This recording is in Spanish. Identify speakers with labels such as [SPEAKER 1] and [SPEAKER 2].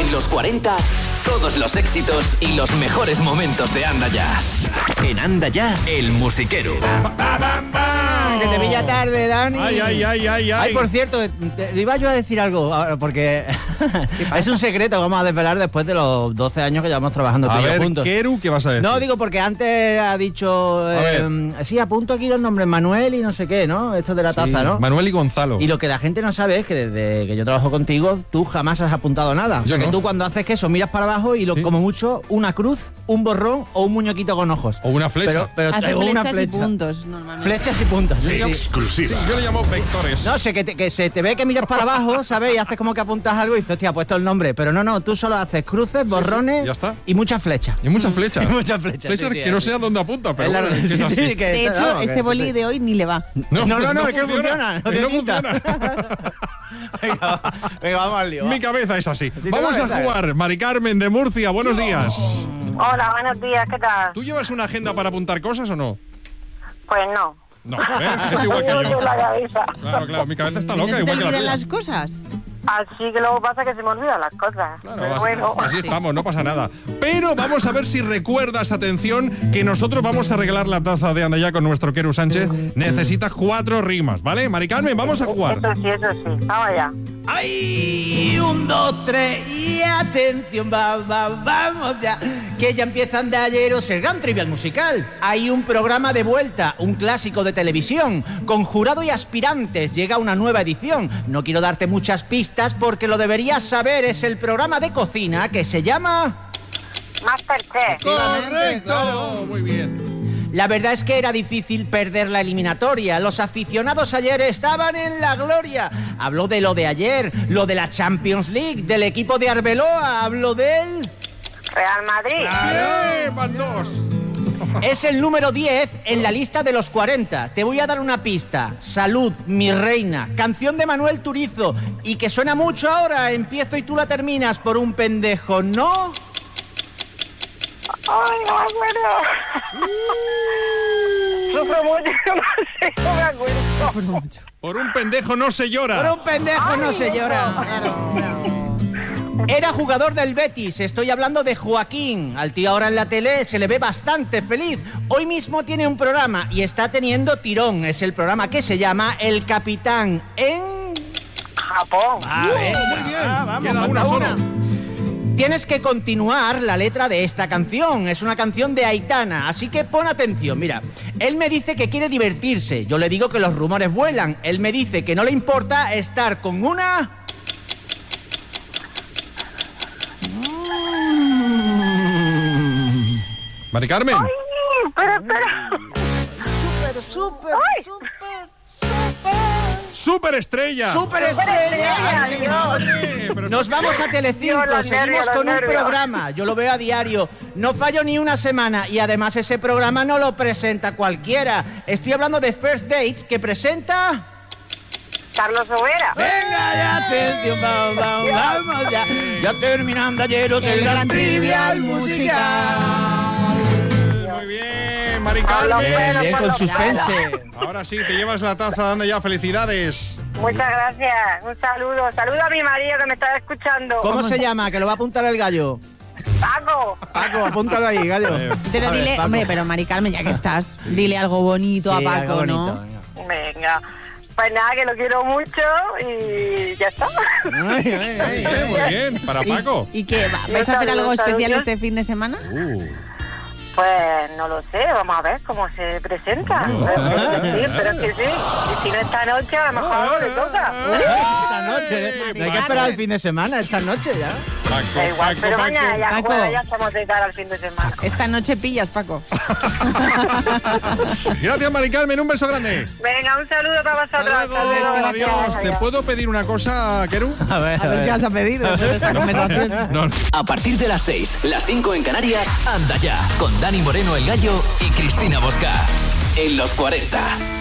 [SPEAKER 1] En los 40, todos los éxitos y los mejores momentos de Anda Ya. En Anda Ya, el musiquero.
[SPEAKER 2] Que te pilla tarde, Dani.
[SPEAKER 3] Ay,
[SPEAKER 2] por cierto, te iba yo a decir algo, porque es un secreto que vamos a desvelar después de los 12 años que llevamos trabajando tú y yo juntos.
[SPEAKER 3] Keru, ¿qué vas a decir?
[SPEAKER 2] No, digo porque antes ha dicho... sí, apunto aquí los nombres, Manuel y no sé qué, ¿no? Esto de la taza, ¿no?
[SPEAKER 3] Manuel y Gonzalo.
[SPEAKER 2] Y lo que la gente no sabe es que desde que yo trabajo contigo, tú jamás has apuntado nada.
[SPEAKER 3] Yo
[SPEAKER 2] que
[SPEAKER 3] no.
[SPEAKER 2] tú cuando haces eso miras para abajo y como mucho una cruz, un borrón o un muñequito con ojos.
[SPEAKER 3] O una flecha.
[SPEAKER 2] Pero
[SPEAKER 4] hace
[SPEAKER 2] traigo una
[SPEAKER 4] flechas
[SPEAKER 2] flecha.
[SPEAKER 4] y puntos, normalmente.
[SPEAKER 2] Flechas y puntos. Sí.
[SPEAKER 5] Exclusiva.
[SPEAKER 3] Sí, yo le llamo vectores.
[SPEAKER 2] No sé, que se te ve que miras para abajo, ¿sabes? Y haces como que apuntas algo y dices, hostia, ha puesto el nombre. Pero no, tú solo haces cruces, borrones
[SPEAKER 3] ya está.
[SPEAKER 2] y muchas flechas.
[SPEAKER 3] Y muchas flechas.
[SPEAKER 2] Y muchas flechas.
[SPEAKER 3] Flechas
[SPEAKER 2] sí,
[SPEAKER 3] que no
[SPEAKER 2] sí.
[SPEAKER 3] sé a dónde apunta, pero
[SPEAKER 2] Es la
[SPEAKER 3] bueno,
[SPEAKER 2] verdad,
[SPEAKER 3] es así.
[SPEAKER 2] sí, que
[SPEAKER 4] De
[SPEAKER 2] está-
[SPEAKER 4] hecho,
[SPEAKER 2] vamos,
[SPEAKER 4] este
[SPEAKER 2] que-
[SPEAKER 4] boli de hoy ni le va.
[SPEAKER 2] No, es que funciona.
[SPEAKER 3] que no funciona.
[SPEAKER 2] Venga, vamos al lío.
[SPEAKER 3] Mi cabeza es así.
[SPEAKER 2] te
[SPEAKER 3] Vamos
[SPEAKER 2] va
[SPEAKER 3] a
[SPEAKER 2] a estar.
[SPEAKER 3] jugar. Mari Carmen de Murcia, buenos días.
[SPEAKER 6] Hola, buenos días, ¿qué tal?
[SPEAKER 3] ¿Tú llevas una agenda para apuntar cosas o no?
[SPEAKER 6] Pues no.
[SPEAKER 3] No, ¿ves? Es igual que
[SPEAKER 6] Llevo
[SPEAKER 3] yo.
[SPEAKER 6] en la cabeza.
[SPEAKER 3] Claro, mi cabeza está
[SPEAKER 4] ¿No
[SPEAKER 3] loca,
[SPEAKER 4] se te
[SPEAKER 3] igual que la
[SPEAKER 4] olvidan
[SPEAKER 3] tuya.
[SPEAKER 4] las cosas?
[SPEAKER 6] Así que luego pasa que se me olvidan las cosas.
[SPEAKER 3] Claro,
[SPEAKER 6] Pero
[SPEAKER 3] así,
[SPEAKER 6] bueno,
[SPEAKER 3] así estamos, no pasa nada. Pero vamos a ver si recuerdas, atención, que nosotros vamos a regalar la taza de Andaya con nuestro Keru Sánchez. Necesitas 4 rimas, ¿vale? Mari Carmen, vamos a jugar.
[SPEAKER 6] eso sí. Vamos allá.
[SPEAKER 2] ¡Ay! 1, 2, 3 y atención, vamos ya. Que ya empiezan de ayeros el gran trivial musical. Hay un programa de vuelta, un clásico de televisión. Con jurado y aspirantes llega una nueva edición. No quiero darte muchas pistas porque lo deberías saber. Es el programa de cocina que se llama...
[SPEAKER 6] Masterchef.
[SPEAKER 3] ¡Correcto! Muy bien.
[SPEAKER 2] La verdad es que era difícil perder la eliminatoria. Los aficionados ayer estaban en la gloria. Habló de lo de ayer, lo de la Champions League, del equipo de Arbeloa, habló del...
[SPEAKER 6] Real Madrid.
[SPEAKER 3] ¡Bien! ¡Van 2!
[SPEAKER 2] Es el número 10 en la lista de los 40. Te voy a dar una pista. Salud, mi reina. Canción de Manuel Turizo. Y que suena mucho ahora. Empiezo y tú la terminas por un pendejo, ¿no?
[SPEAKER 6] Ay, no me acuerdo. Sufro mucho, no me acuerdo.
[SPEAKER 3] Por un pendejo no se llora.
[SPEAKER 2] Por un pendejo no se llora. Era jugador del Betis, estoy hablando de Joaquín. Al tío ahora en la tele se le ve bastante feliz. Hoy mismo tiene un programa y está teniendo tirón. Es el programa que se llama El Capitán en...
[SPEAKER 6] Japón.
[SPEAKER 3] Muy bien. Queda una sola.
[SPEAKER 2] Tienes que continuar la letra de esta canción. Es una canción de Aitana, así que pon atención. Mira, él me dice que quiere divertirse. Yo le digo que los rumores vuelan. Él me dice que no le importa estar con una...
[SPEAKER 3] Mari Carmen.
[SPEAKER 6] Ay, espera.
[SPEAKER 3] ¡Superestrella!
[SPEAKER 2] ¡Superestrella!
[SPEAKER 3] ¡Ay, madre! Pero
[SPEAKER 2] Nos vamos a Telecinco,
[SPEAKER 6] Dios, los
[SPEAKER 2] seguimos
[SPEAKER 6] nervios,
[SPEAKER 2] con
[SPEAKER 6] los
[SPEAKER 2] un
[SPEAKER 6] nervios.
[SPEAKER 2] programa. Yo lo veo a diario. No fallo ni una semana y además ese programa no lo presenta cualquiera. Estoy hablando de First Dates que presenta...
[SPEAKER 6] Carlos Overa.
[SPEAKER 2] Venga ya, atención, vamos ya. Ya terminando ayer el gran trivial musical.
[SPEAKER 3] Muy bien, Mari
[SPEAKER 6] Habla
[SPEAKER 3] Carmen.
[SPEAKER 6] bueno,
[SPEAKER 2] Bien,
[SPEAKER 6] por
[SPEAKER 2] con
[SPEAKER 6] lo
[SPEAKER 2] suspense.
[SPEAKER 3] Ahora sí, te llevas la taza, anda ya, felicidades.
[SPEAKER 6] Muchas gracias. Un saludo. Saludo a mi marido que me está escuchando.
[SPEAKER 2] ¿Cómo se llama? Que lo va a apuntar el gallo.
[SPEAKER 6] Paco.
[SPEAKER 2] Paco, apúntalo ahí, gallo.
[SPEAKER 4] Pero
[SPEAKER 2] A ver,
[SPEAKER 4] dile,
[SPEAKER 2] Paco.
[SPEAKER 4] hombre, pero Mari Carmen, ya que estás, dile algo bonito
[SPEAKER 2] Sí,
[SPEAKER 4] a
[SPEAKER 2] algo
[SPEAKER 4] Paco,
[SPEAKER 2] bonito,
[SPEAKER 4] ¿no?
[SPEAKER 2] venga.
[SPEAKER 6] Venga. Pues nada, que lo quiero mucho y ya está.
[SPEAKER 3] Muy bien, para Paco.
[SPEAKER 4] ¿Y qué? ¿Vais a hacer algo especial este fin de semana?
[SPEAKER 6] Pues no lo sé, vamos a ver cómo se presenta. Pero que sí. Y si no esta noche, a lo mejor le toca.
[SPEAKER 2] Esta noche, ¿eh? No hay que esperar el fin de semana, esta noche ya.
[SPEAKER 6] Da igual, pero mañana ya,
[SPEAKER 4] Paco.
[SPEAKER 6] bueno, ya estamos de cara al fin de semana.
[SPEAKER 4] Esta noche pillas, Paco.
[SPEAKER 3] Gracias, Mari Carmen, un beso grande.
[SPEAKER 6] Venga, un saludo para vosotros.
[SPEAKER 3] Hasta luego, adiós. ¿Te puedo pedir una cosa, Keru?
[SPEAKER 2] A ver,
[SPEAKER 4] A ver qué vas a pedir después de esta conversación.
[SPEAKER 3] No.
[SPEAKER 1] A partir de las 6, las 5 en Canarias, Anda Ya, con Dani Moreno el Gallo y Cristina Bosca. En los 40.